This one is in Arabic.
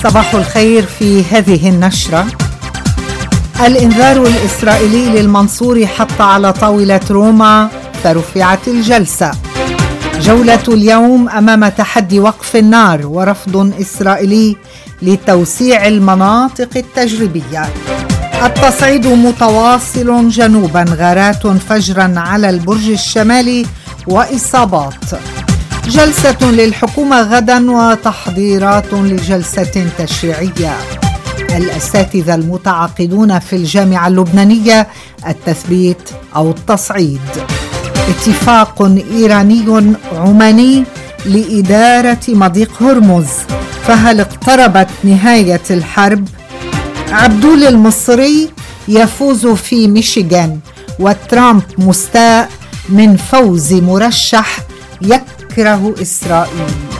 صباح الخير. في هذه النشرة: الإنذار الإسرائيلي للمنصور حط على طاولة روما فرفعت الجلسة. جولة اليوم أمام تحدي وقف النار ورفض إسرائيلي لتوسيع المناطق التجريبية. التصعيد متواصل جنوبا، غارات فجرا على البرج الشمالي وإصابات. جلسة للحكومة غدا وتحضيرات لجلسة تشريعية. الأساتذة المتعاقدون في الجامعة اللبنانية التثبيت أو التصعيد. اتفاق إيراني عماني لإدارة مضيق هرمز، فهل اقتربت نهاية الحرب؟ عبدول المصري يفوز في ميشيغان، وترامب مستاء من فوز مرشح يكره إسرائيل.